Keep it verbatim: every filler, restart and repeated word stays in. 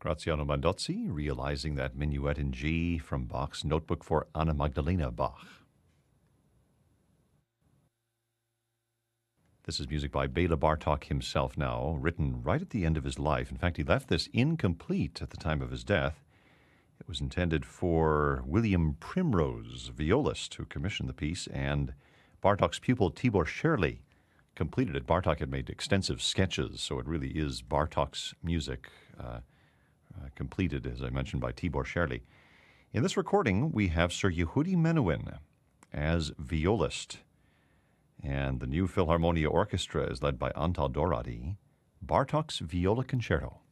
Graziano Mandozzi, realizing that minuet in G from Bach's Notebook for Anna Magdalena Bach. This is music by Bela Bartok himself now, written right at the end of his life. In fact, he left this incomplete at the time of his death. It was intended for William Primrose, violist, who commissioned the piece, and Bartok's pupil Tibor Scherli completed it. Bartok had made extensive sketches, so it really is Bartok's music, uh, uh, completed, as I mentioned, by Tibor Scherli. In this recording, we have Sir Yehudi Menuhin as violist, and the New Philharmonia Orchestra is led by Antal Doradi. Bartok's Viola Concerto.